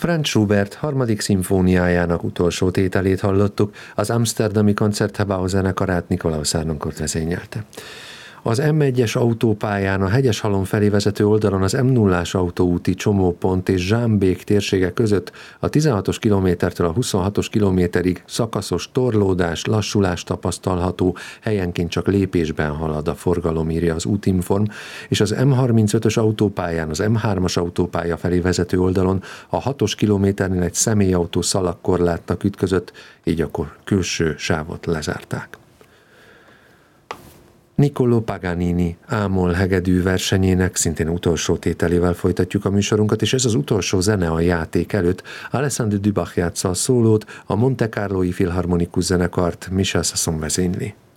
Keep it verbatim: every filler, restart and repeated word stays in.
Franz Schubert harmadik szimfóniájának utolsó tételét hallottuk, az amszterdami Konzertgebouw zenekarát Nikolaus Harnoncourt vezényelte. Az em egyes autópályán a Hegyeshalom felé vezető oldalon az em nullás autóúti csomópont és Zsámbék térsége között a tizenhatos kilométertől a huszonhatos kilométerig szakaszos torlódás, lassulás tapasztalható, helyenként csak lépésben halad a forgalom, írja az Útinform, és az em harmincötös autópályán az em hármas autópálya felé vezető oldalon a hatos kilométernél egy személyautó szalagkorlátnak ütközött, így akkor külső sávot lezárták. Niccolò Paganini ámol hegedű versenyének szintén utolsó tételével folytatjuk a műsorunkat, és ez az utolsó zene a játék előtt. Alessandro Dubach játsza a szólót, a Monte Carlói Filharmonikus zenekart Michel Sasson vezényli.